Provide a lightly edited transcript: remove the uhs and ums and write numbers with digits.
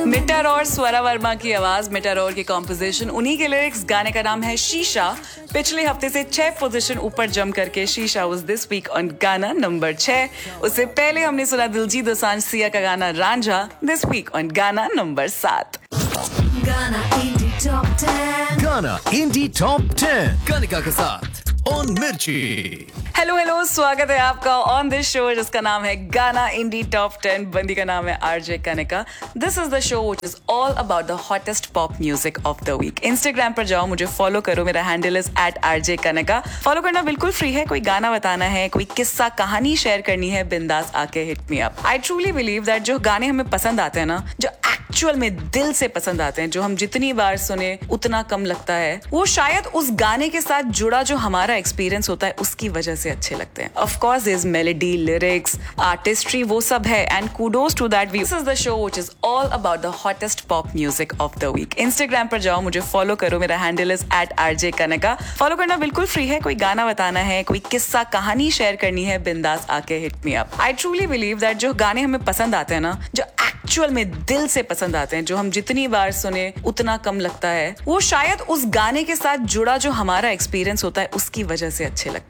Metre और स्वरा वर्मा की आवाज, मिटर और की कॉम्पोजिशन, उन्हीं के लिरिक्स। गाने का नाम है शीशा। पिछले हफ्ते से 6 पोजीशन ऊपर जम करके शीशा वाज दिस वीक ऑन गाना नंबर 6। उससे पहले हमने सुना दिलजीत दोसांझ सिया का गाना रांझा, दिस वीक ऑन गाना नंबर 7। गाना इंडी टॉप 10। गाना इंडी टॉप 10 कनिका के साथ ऑन मिर्ची। हेलो, स्वागत है आपका ऑन दिस शो जिसका नाम है गाना इंडी टॉप 10। बंदी का नाम है RJ Kanika. This is the show which is all about the hottest pop music of the week. Instagram पर जाओ, मुझे फॉलो करो, मेरा handle is @RJ Kanika. Follow करना बिल्कुल फ्री है। कोई गाना बताना है, कोई किस्सा कहानी शेयर करनी है, बिंदास आके hit me up. I truly believe that जो गाने हमें पसंद आते हैं ना, जो एक्चुअल में दिल से पसंद आते हैं, जो हम जितनी बार सुने उतना कम लगता है, वो शायद उस गाने के साथ जुड़ा जो हमारा एक्सपीरियंस होता है उसकी वजह से अच्छे लगते हैं। Of course is melody, lyrics, artistry, वो सब है, and kudos to that. This is the show which is all about the hottest pop music of the week. Instagram पर जाओ, मुझे फॉलो करो, मेरा handle is @RJ Kanika. Follow करना बिल्कुल फ्री है। कोई गाना बताना है, कोई किस्सा कहानी शेयर करनी है, बिंदास आके hit me up. I truly believe that जो गाने हमें पसंद आते हैं ना, जो एक्चुअल में दिल से पसंद आते हैं, जो हम जितनी बार सुने उतना कम लगता है, वो शायद उस गाने के साथ जुड़ा जो हमारा एक्सपीरियंस होता है उसकी वजह से अच्छे लगते हैं।